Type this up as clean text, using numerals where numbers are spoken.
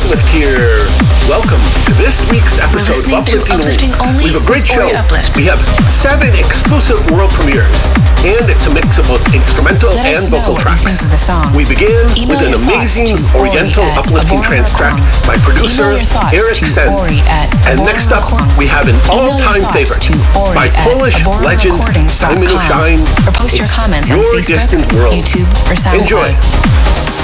Uplift here. Welcome to this week's episode of Uplifting Only. We have a great show. We have 7 exclusive world premieres, and it's a mix of both instrumental and vocal tracks. We begin with an amazing Oriental uplifting trance track by producer Eric Sen. And next up, we have an all-time favorite by Polish legend Simon O'Shine. It's Your Distant World. Enjoy.